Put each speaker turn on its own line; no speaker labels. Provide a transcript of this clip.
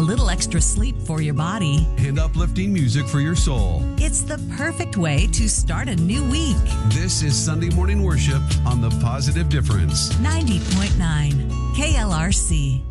a little extra sleep for your body,
and uplifting music for your soul.
it's the perfect way to start a new week.
This is Sunday Morning Worship on The Positive Difference.
90.9 KLRC.